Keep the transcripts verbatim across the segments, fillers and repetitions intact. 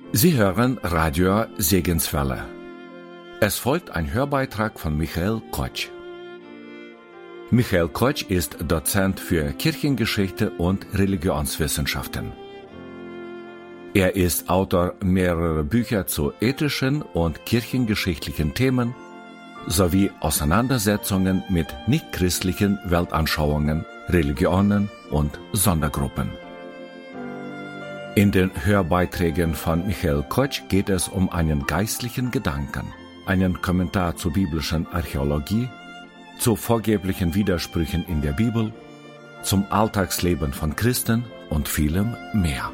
Sie hören Radio Segenswelle. Es folgt ein Hörbeitrag von Michael Kotsch. Michael Kotsch ist Dozent für Kirchengeschichte und Religionswissenschaften. Er ist Autor mehrerer Bücher zu ethischen und kirchengeschichtlichen Themen sowie Auseinandersetzungen mit nichtchristlichen Weltanschauungen, Religionen und Sondergruppen. In den Hörbeiträgen von Michael Kotsch geht es um einen geistlichen Gedanken, einen Kommentar zur biblischen Archäologie, zu vorgeblichen Widersprüchen in der Bibel, zum Alltagsleben von Christen und vielem mehr.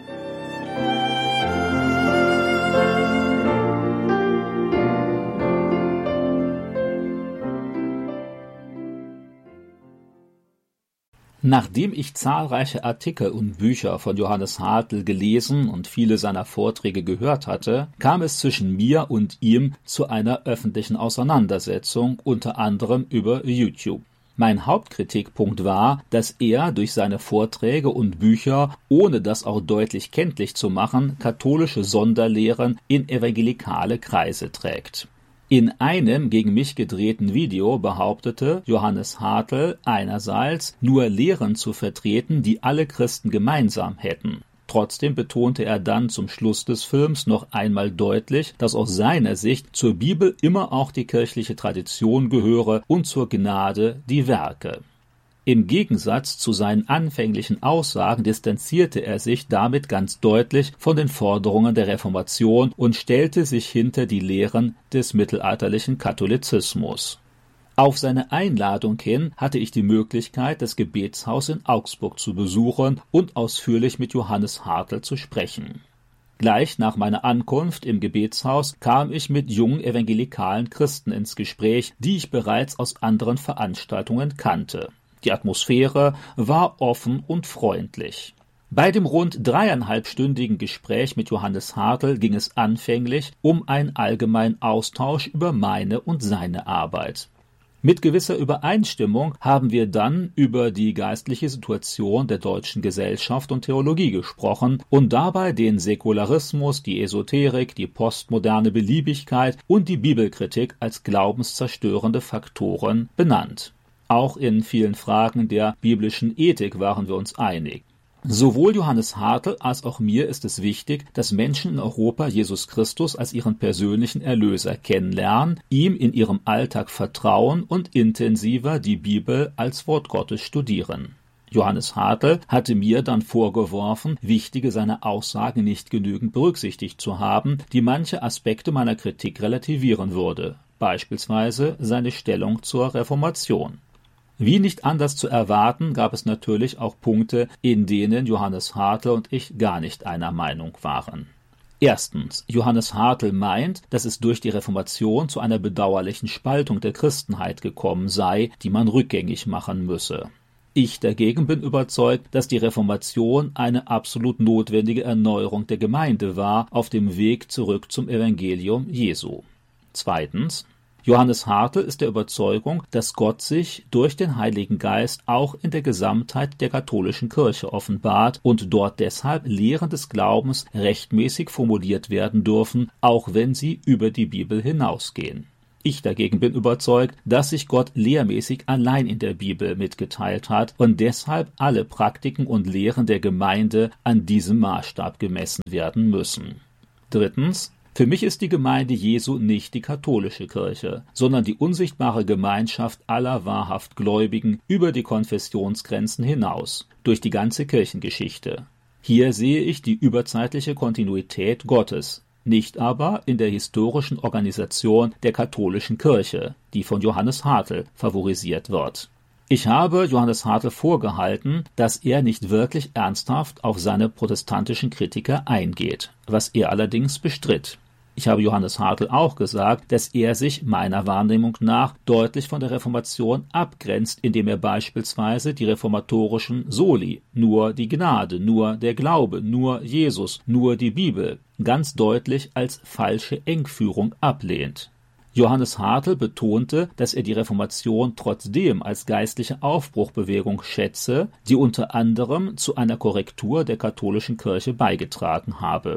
Nachdem ich zahlreiche Artikel und Bücher von Johannes Hartl gelesen und viele seiner Vorträge gehört hatte, kam es zwischen mir und ihm zu einer öffentlichen Auseinandersetzung, unter anderem über YouTube. Mein Hauptkritikpunkt war, dass er durch seine Vorträge und Bücher, ohne das auch deutlich kenntlich zu machen, katholische Sonderlehren in evangelikale Kreise trägt. In einem gegen mich gedrehten Video behauptete Johannes Hartl einerseits nur Lehren zu vertreten, die alle Christen gemeinsam hätten. Trotzdem betonte er dann zum Schluss des Films noch einmal deutlich, dass aus seiner Sicht zur Bibel immer auch die kirchliche Tradition gehöre und zur Gnade die Werke. Im Gegensatz zu seinen anfänglichen Aussagen distanzierte er sich damit ganz deutlich von den Forderungen der Reformation und stellte sich hinter die Lehren des mittelalterlichen Katholizismus. Auf seine Einladung hin hatte ich die Möglichkeit, das Gebetshaus in Augsburg zu besuchen und ausführlich mit Johannes Hartl zu sprechen. Gleich nach meiner Ankunft im Gebetshaus kam ich mit jungen evangelikalen Christen ins Gespräch, die ich bereits aus anderen Veranstaltungen kannte. Die Atmosphäre war offen und freundlich. Bei dem rund dreieinhalbstündigen Gespräch mit Johannes Hartl ging es anfänglich um einen allgemeinen Austausch über meine und seine Arbeit. Mit gewisser Übereinstimmung haben wir dann über die geistliche Situation der deutschen Gesellschaft und Theologie gesprochen und dabei den Säkularismus, die Esoterik, die postmoderne Beliebigkeit und die Bibelkritik als glaubenszerstörende Faktoren benannt. Auch in vielen Fragen der biblischen Ethik waren wir uns einig. Sowohl Johannes Hartl als auch mir ist es wichtig, dass Menschen in Europa Jesus Christus als ihren persönlichen Erlöser kennenlernen, ihm in ihrem Alltag vertrauen und intensiver die Bibel als Wort Gottes studieren. Johannes Hartl hatte mir dann vorgeworfen, wichtige seiner Aussagen nicht genügend berücksichtigt zu haben, die manche Aspekte meiner Kritik relativieren würde, beispielsweise seine Stellung zur Reformation. Wie nicht anders zu erwarten, gab es natürlich auch Punkte, in denen Johannes Hartl und ich gar nicht einer Meinung waren. Erstens, Johannes Hartl meint, dass es durch die Reformation zu einer bedauerlichen Spaltung der Christenheit gekommen sei, die man rückgängig machen müsse. Ich dagegen bin überzeugt, dass die Reformation eine absolut notwendige Erneuerung der Gemeinde war, auf dem Weg zurück zum Evangelium Jesu. Zweitens, Johannes Hartl ist der Überzeugung, dass Gott sich durch den Heiligen Geist auch in der Gesamtheit der katholischen Kirche offenbart und dort deshalb Lehren des Glaubens rechtmäßig formuliert werden dürfen, auch wenn sie über die Bibel hinausgehen. Ich dagegen bin überzeugt, dass sich Gott lehrmäßig allein in der Bibel mitgeteilt hat und deshalb alle Praktiken und Lehren der Gemeinde an diesem Maßstab gemessen werden müssen. Drittens, für mich ist die Gemeinde Jesu nicht die katholische Kirche, sondern die unsichtbare Gemeinschaft aller wahrhaft Gläubigen über die Konfessionsgrenzen hinaus, durch die ganze Kirchengeschichte. Hier sehe ich die überzeitliche Kontinuität Gottes, nicht aber in der historischen Organisation der katholischen Kirche, die von Johannes Hartl favorisiert wird. Ich habe Johannes Hartl vorgehalten, dass er nicht wirklich ernsthaft auf seine protestantischen Kritiker eingeht, was er allerdings bestritt. Ich habe Johannes Hartl auch gesagt, dass er sich meiner Wahrnehmung nach deutlich von der Reformation abgrenzt, indem er beispielsweise die reformatorischen Soli, nur die Gnade, nur der Glaube, nur Jesus, nur die Bibel, ganz deutlich als falsche Engführung ablehnt. Johannes Hartl betonte, dass er die Reformation trotzdem als geistliche Aufbruchbewegung schätze, die unter anderem zu einer Korrektur der katholischen Kirche beigetragen habe.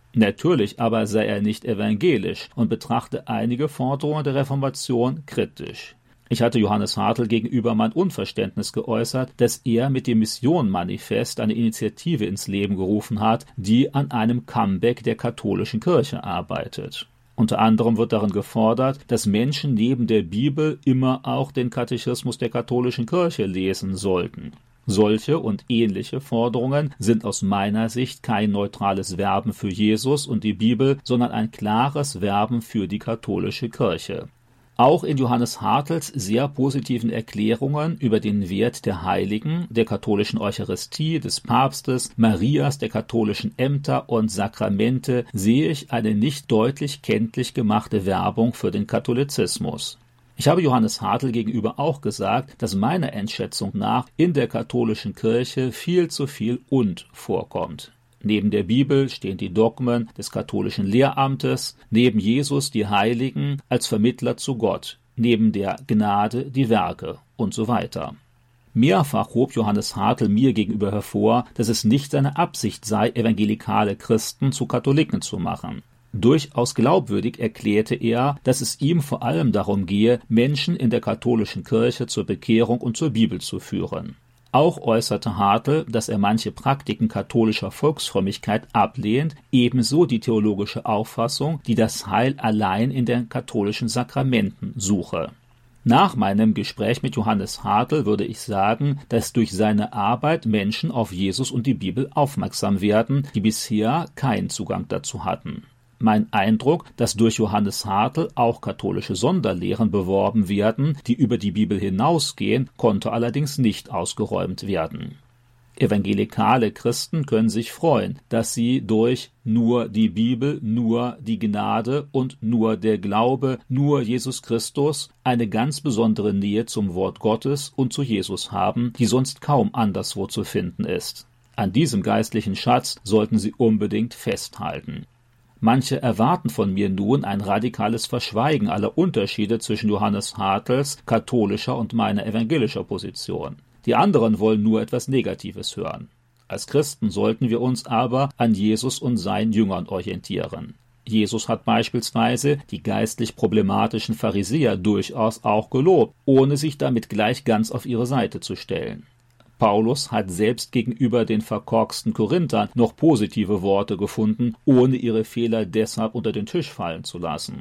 Natürlich aber sei er nicht evangelisch und betrachte einige Forderungen der Reformation kritisch. Ich hatte Johannes Hartl gegenüber mein Unverständnis geäußert, dass er mit dem Mission-Manifest eine Initiative ins Leben gerufen hat, die an einem Comeback der katholischen Kirche arbeitet. Unter anderem wird darin gefordert, dass Menschen neben der Bibel immer auch den Katechismus der katholischen Kirche lesen sollten. Solche und ähnliche Forderungen sind aus meiner Sicht kein neutrales Werben für Jesus und die Bibel, sondern ein klares Werben für die katholische Kirche. Auch in Johannes Hartls sehr positiven Erklärungen über den Wert der Heiligen, der katholischen Eucharistie, des Papstes, Marias, der katholischen Ämter und Sakramente sehe ich eine nicht deutlich kenntlich gemachte Werbung für den Katholizismus. Ich habe Johannes Hartl gegenüber auch gesagt, dass meiner Einschätzung nach in der katholischen Kirche viel zu viel „und“ vorkommt. Neben der Bibel stehen die Dogmen des katholischen Lehramtes, neben Jesus die Heiligen als Vermittler zu Gott, neben der Gnade die Werke und so weiter. Mehrfach hob Johannes Hartl mir gegenüber hervor, dass es nicht seine Absicht sei, evangelikale Christen zu Katholiken zu machen. Durchaus glaubwürdig erklärte er, dass es ihm vor allem darum gehe, Menschen in der katholischen Kirche zur Bekehrung und zur Bibel zu führen. Auch äußerte Hartl, dass er manche Praktiken katholischer Volksfrömmigkeit ablehnt, ebenso die theologische Auffassung, die das Heil allein in den katholischen Sakramenten suche. Nach meinem Gespräch mit Johannes Hartl würde ich sagen, dass durch seine Arbeit Menschen auf Jesus und die Bibel aufmerksam werden, die bisher keinen Zugang dazu hatten. Mein Eindruck, dass durch Johannes Hartl auch katholische Sonderlehren beworben werden, die über die Bibel hinausgehen, konnte allerdings nicht ausgeräumt werden. Evangelikale Christen können sich freuen, dass sie durch nur die Bibel, nur die Gnade und nur der Glaube, nur Jesus Christus eine ganz besondere Nähe zum Wort Gottes und zu Jesus haben, die sonst kaum anderswo zu finden ist. An diesem geistlichen Schatz sollten sie unbedingt festhalten. Manche erwarten von mir nun ein radikales Verschweigen aller Unterschiede zwischen Johannes Hartls katholischer und meiner evangelischer Position. Die anderen wollen nur etwas Negatives hören. Als Christen sollten wir uns aber an Jesus und seinen Jüngern orientieren. Jesus hat beispielsweise die geistlich problematischen Pharisäer durchaus auch gelobt, ohne sich damit gleich ganz auf ihre Seite zu stellen. Paulus hat selbst gegenüber den verkorksten Korinthern noch positive Worte gefunden, ohne ihre Fehler deshalb unter den Tisch fallen zu lassen.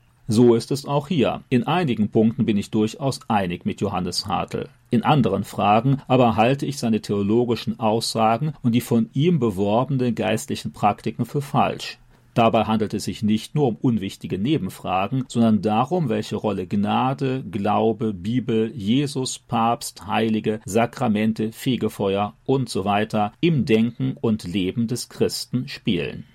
So ist es auch hier. In einigen Punkten bin ich durchaus einig mit Johannes Hartl. In anderen Fragen aber halte ich seine theologischen Aussagen und die von ihm beworbenen geistlichen Praktiken für falsch. Dabei handelt es sich nicht nur um unwichtige Nebenfragen, sondern darum, welche Rolle Gnade, Glaube, Bibel, Jesus, Papst, Heilige, Sakramente, Fegefeuer und so weiter im Denken und Leben des Christen spielen.